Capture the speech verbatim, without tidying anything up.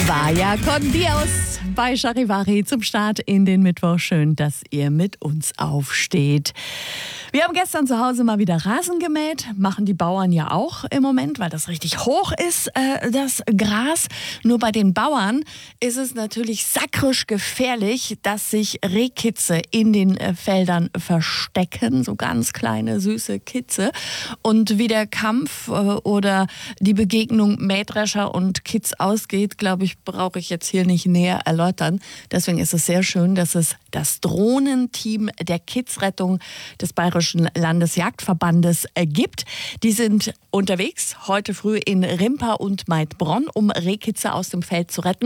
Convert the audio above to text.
Vaya con Dios bei Charivari zum Start in den Mittwoch. Schön, dass ihr mit uns aufsteht. Wir haben gestern zu Hause mal wieder Rasen gemäht. Machen die Bauern ja auch im Moment, weil das richtig hoch ist, äh, das Gras. Nur bei den Bauern ist es natürlich sakrisch gefährlich, dass sich Rehkitze in den äh, Feldern verstecken. So ganz kleine, süße Kitze. Und wie der Kampf äh, oder die Begegnung Mähdrescher und Kitz ausgeht, glaube ich, brauche ich jetzt hier nicht näher erläutern. Deswegen ist es sehr schön, dass es das Drohnenteam der Kitzrettung des Bayerischen Landesjagdverbandes gibt. Die sind unterwegs heute früh in Rimpa und Maidbronn, um Rehkitze aus dem Feld zu retten.